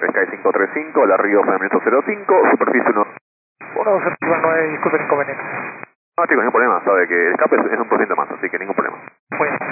Sky 535, la Río Fenamiento 05, superficie 1. 109, disculpe el inconveniente. No, chicos, ningún problema, sabe que el escape es un % más, así que ningún problema. Muy bien.